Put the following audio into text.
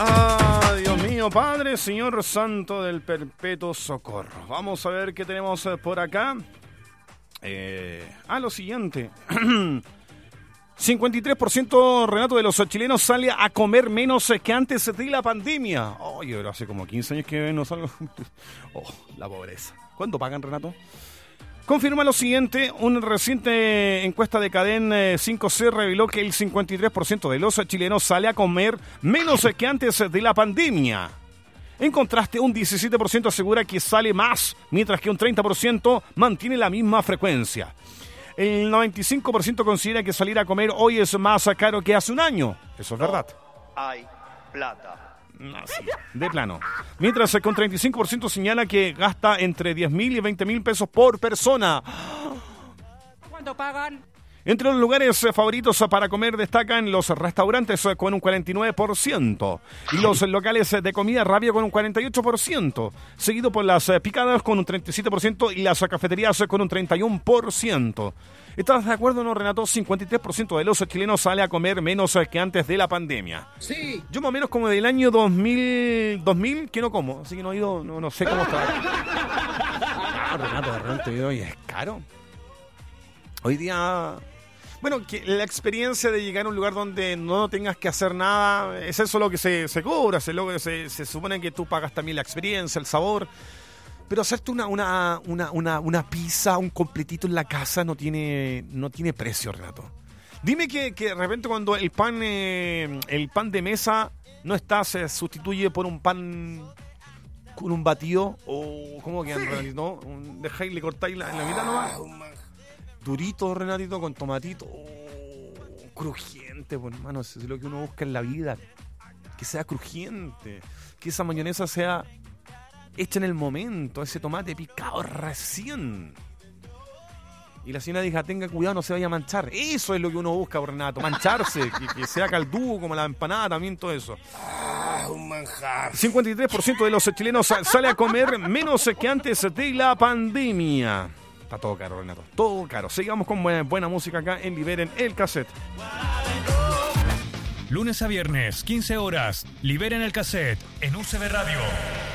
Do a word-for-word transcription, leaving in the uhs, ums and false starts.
Ah, Dios mío, Padre, Señor Santo del Perpetuo Socorro. Vamos a ver qué tenemos por acá. Eh, ah, lo siguiente. cincuenta y tres por ciento, Renato, de los chilenos sale a comer menos que antes de la pandemia. Oye, pero hace como quince años que no salgo. Oh, la pobreza. ¿Cuánto pagan, Renato? Confirma lo siguiente, una reciente encuesta de Cadena cinco C reveló que el cincuenta y tres por ciento de los chilenos sale a comer menos que antes de la pandemia. En contraste, un diecisiete por ciento asegura que sale más, mientras que un treinta por ciento mantiene la misma frecuencia. El noventa y cinco por ciento considera que salir a comer hoy es más caro que hace un año. Eso es verdad. Hay plata. No, sí, de plano. Mientras que un treinta y cinco por ciento señala que gasta entre diez mil y veinte mil pesos por persona. ¿Cuánto pagan? Entre los lugares favoritos para comer destacan los restaurantes con un cuarenta y nueve por ciento y los locales de comida rápida con un cuarenta y ocho por ciento, seguido por las picadas con un treinta y siete por ciento y las cafeterías con un treinta y uno por ciento. ¿Estás de acuerdo o no, Renato? cincuenta y tres por ciento de los chilenos sale a comer menos que antes de la pandemia. Sí. Yo más o menos como del año dos mil, dos mil que no como, así que no he ido, no, no sé cómo está. Ah, Renato, de repente hoy es caro. Hoy día... Bueno, que la experiencia de llegar a un lugar donde no tengas que hacer nada, es eso lo que se, se cobra, se, lo que se, se supone que tú pagas también la experiencia, el sabor, pero hacerte una, una, una, una, una pizza, un completito en la casa no tiene, no tiene precio, Renato. Dime que, que de repente cuando el pan, eh, el pan de mesa no está, se sustituye por un pan con un batido, o ¿cómo que sí. ¿No? Dejáis, le cortáis la, en la mitad nomás. Durito, Renatito, con tomatito. Oh, crujiente, pues, hermano. Eso es lo que uno busca en la vida. Que sea crujiente. Que esa mayonesa sea hecha en el momento. Ese tomate picado recién. Y la señora dijo, tenga cuidado, no se vaya a manchar. Eso es lo que uno busca, Renato. Mancharse. que, que sea caldudo, como la empanada, también todo eso. Ah, un manjar. cincuenta y tres por ciento de los chilenos sale a comer menos que antes de la pandemia. Está todo caro, Renato. Todo caro. Sigamos con buena, buena música acá en Liberen el Cassette. Lunes a viernes, quince horas. Liberen el Cassette en U C B Radio.